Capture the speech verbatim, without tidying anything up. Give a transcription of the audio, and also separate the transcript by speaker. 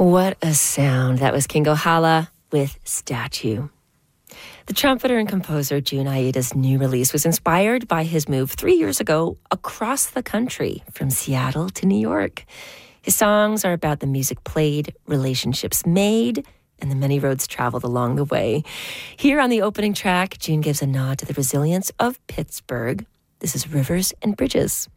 Speaker 1: What a sound. That was Kingo Hala with Statue. The trumpeter and composer Jun Aida's new release was inspired by his move three years ago across the country from Seattle to New York. His songs are about the music played, relationships made, and the many roads traveled along the way. Here on the opening track, Jun gives a nod to the resilience of Pittsburgh. This is Rivers and Bridges.